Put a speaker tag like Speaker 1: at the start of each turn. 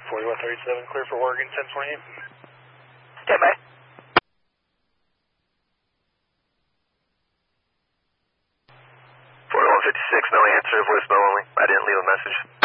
Speaker 1: 4137, clear for Oregon 1028.
Speaker 2: Stand by. 4156, no answer, voicemail only. I didn't leave a message.